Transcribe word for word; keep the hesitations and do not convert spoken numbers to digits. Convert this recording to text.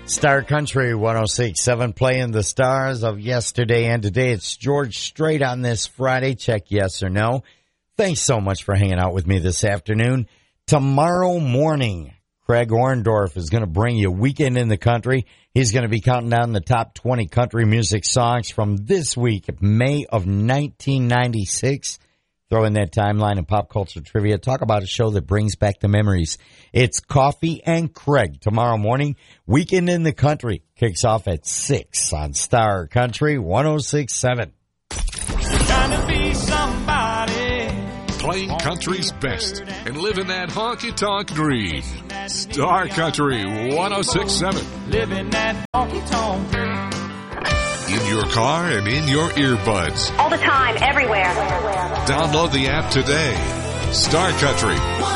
Star Country one oh six point seven, playing the stars of yesterday and today. It's George Strait on this Friday. Check yes or no. Thanks so much for hanging out with me this afternoon. Tomorrow morning, Craig Orndorff is going to bring you Weekend in the Country. He's going to be counting down the top twenty country music songs from this week, May of nineteen ninety-six. Throw in that timeline and pop culture trivia. Talk about a show that brings back the memories. It's Coffee and Craig tomorrow morning. Weekend in the Country kicks off at six on Star Country one oh six point seven. Trying to be somebody. Playing country's best and living that honky-tonk dream. Star Country one oh six point seven. Living that honky-tonk dream. In your car and in your earbuds. All the time, everywhere. Download the app today. Star Country